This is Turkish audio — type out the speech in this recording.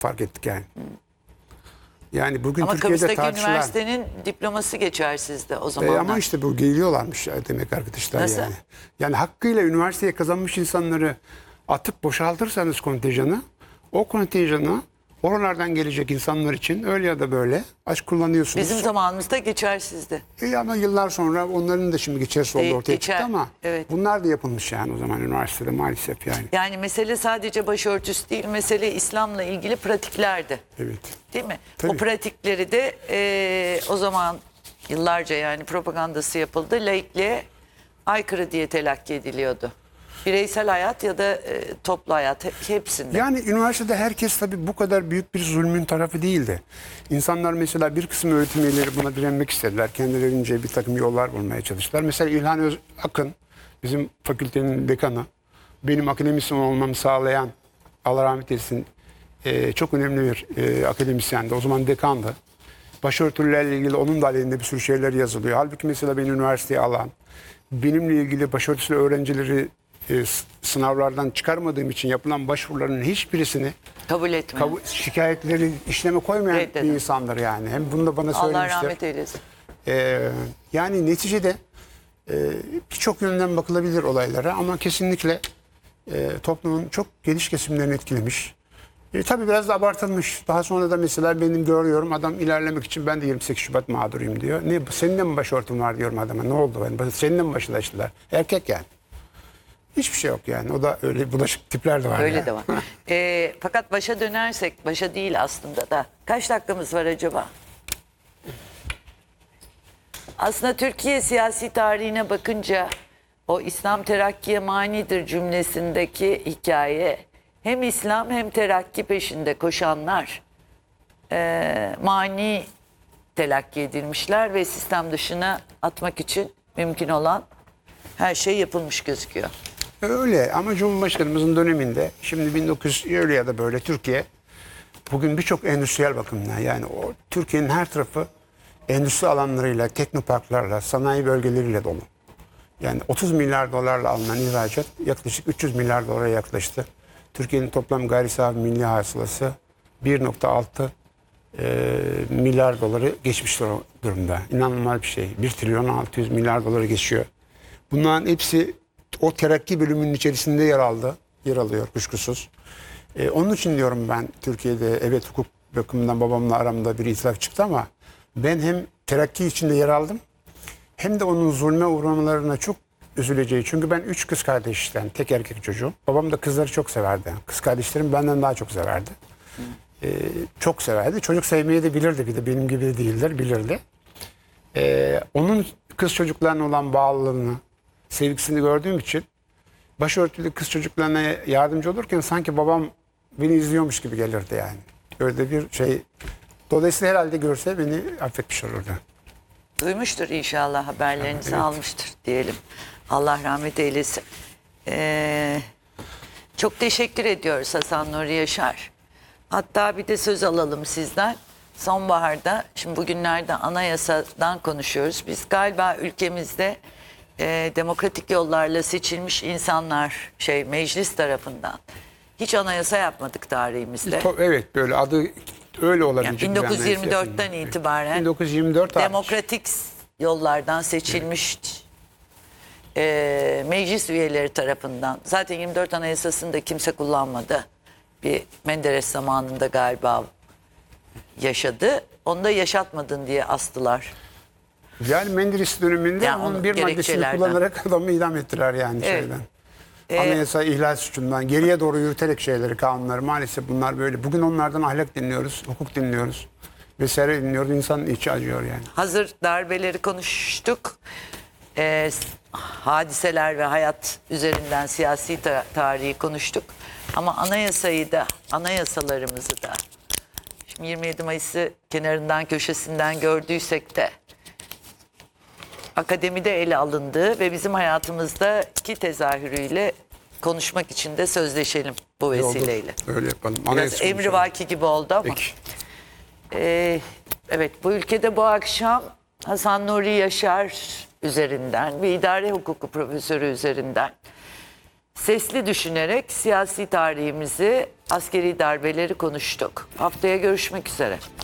fark ettik yani. Yani bugün Ama Türkiye'de Kıbrıs'taki tartışılan... üniversitenin diploması geçersizdi o zamanlar. Ama işte bu geliyorlarmış ya demek arkadaşlar. Nasıl? Yani. Yani hakkıyla üniversiteye kazanmış insanları atıp boşaltırsanız kontenjanı, o kontenjanı oralardan gelecek insanlar için öyle ya da böyle aç kullanıyorsunuz. Bizim zamanımızda geçersizdi. Ama yıllar sonra onların da şimdi geçersiz olduğu ortaya Geçer, çıktı ama evet. bunlar da yapılmış yani o zaman üniversitede maalesef yani. Yani mesele sadece başörtüsü değil, mesele İslam'la ilgili pratiklerdi. Evet. Değil mi? Tabii. O pratikleri de o zaman yıllarca yani propagandası yapıldı. Laikliğe aykırı diye telakki ediliyordu. Bireysel hayat ya da toplu hayat hepsinde. Yani üniversitede herkes tabii bu kadar büyük bir zulmün tarafı değildi. İnsanlar mesela bir kısım öğretim üyeleri buna direnmek istediler. Kendilerince bir takım yollar bulmaya çalıştılar. Mesela İlhan Akın, bizim fakültenin dekanı, benim akademisyen olmamı sağlayan, Allah rahmet eylesin, çok önemli bir akademisyendi. O zaman dekandı. Başörtülerle ilgili onun da aleyhinde bir sürü şeyler yazılıyor. Halbuki mesela beni üniversiteye alan, benimle ilgili başörtüsü öğrencileri sınavlardan çıkarmadığım için yapılan başvuruların hiçbirisini Kabul etmiyor. şikayetleri işleme koymayan Reddedim. bir insandır yani. Hem bunu da bana Allah söylemiştir. rahmet eylesin. Yani neticede birçok yönden bakılabilir olaylara ama kesinlikle toplumun çok geniş kesimlerini etkilemiş. Tabii biraz da abartılmış. Daha sonra da mesela benim görüyorum adam ilerlemek için ben de 28 Şubat mağduruyum diyor. Ne senin de mi başörtün var diyorum adama. Ne oldu? Yani, senin de mi başılaştılar? Erkek yani. Hiçbir şey yok yani. O da öyle bulaşık tipler de var. Öyle yani. de var. Fakat başa dönersek, başa değil aslında da. Kaç dakikamız var acaba? Aslında Türkiye siyasi tarihine bakınca o İslam terakkiye manidir cümlesindeki hikaye hem İslam hem terakki peşinde koşanlar mani telakki edilmişler ve sistem dışına atmak için mümkün olan her şey yapılmış gözüküyor. Öyle ama Cumhurbaşkanımızın döneminde şimdi 1900 öyle ya da böyle Türkiye bugün birçok endüstriyel bakımdan yani o Türkiye'nin her tarafı endüstri alanlarıyla, teknoparklarla, sanayi bölgeleriyle dolu. Yani 30 milyar dolarla alınan ihracat yaklaşık 300 milyar dolara yaklaştı. Türkiye'nin toplam gayri safi milli hasılası 1,6 milyar doları geçmiş durumda. İnanılmaz bir şey. 1 trilyon 600 milyar doları geçiyor. Bunların hepsi o terakki bölümünün içerisinde yer alıyor kuşkusuz. Onun için diyorum ben Türkiye'de evet hukuk bakımından babamla aramda bir itilaf çıktı ama ben hem terakki içinde yer aldım hem de onun zulme uğramalarına çok üzüleceği. Çünkü ben 3 kız kardeşten tek erkek çocuğum. Babam da kızları çok severdi. Kız kardeşlerim benden daha çok severdi. Çok severdi. Çocuk sevmeyi de bilirdi bir de benim gibi de değildir bilirdi. Onun kız çocuklarına olan bağlılığını, sevgisini gördüğüm için başörtülü kız çocuklarına yardımcı olurken sanki babam beni izliyormuş gibi gelirdi yani. Öyle bir şey. Dolayısıyla herhalde görse beni affetmiş olurdu. Duymuştur inşallah, haberlerinizi Evet. almıştır diyelim. Allah rahmet eylesin. Çok teşekkür ediyoruz Hasan Nuri Yaşar. Hatta bir de söz alalım sizden. Sonbaharda, şimdi bugünlerde anayasadan konuşuyoruz. Biz galiba ülkemizde demokratik yollarla seçilmiş insanlar meclis tarafından hiç anayasa yapmadık tarihimizde. Evet böyle adı öyle olabilecek. Yani bir anayasa 1924'ten yapıldı. itibaren 1924 demokratik yollardan seçilmiş meclis üyeleri tarafından. Zaten 24 Anayasası'nı da kimse kullanmadı. Bir Menderes zamanında galiba yaşadı. Onu da yaşatmadın diye astılar. Yani Menderes döneminde Yani onun onun bir maddesini gerekçelerden. kullanarak adamı idam ettiler yani Evet. şeyden. Anayasa ihlal suçundan geriye doğru yürüterek şeyleri, kanunları maalesef bunlar böyle. Bugün onlardan ahlak dinliyoruz, hukuk dinliyoruz vesaire dinliyoruz. İnsanın içi acıyor yani. Hazır darbeleri konuştuk. Hadiseler ve hayat üzerinden siyasi tarihi konuştuk. Ama anayasayı da, anayasalarımızı da, şimdi 27 Mayıs'ı kenarından köşesinden gördüysek de akademide ele alındığı ve bizim hayatımızdaki tezahürüyle konuşmak için de sözleşelim bu vesileyle. Öyle yapalım. Biraz Anayasa emrivaki gibi oldu ama. Peki. Evet, bu ülkede bu akşam Hasan Nuri Yaşar üzerinden, bir idare hukuku profesörü üzerinden sesli düşünerek siyasi tarihimizi, askeri darbeleri konuştuk. Haftaya görüşmek üzere.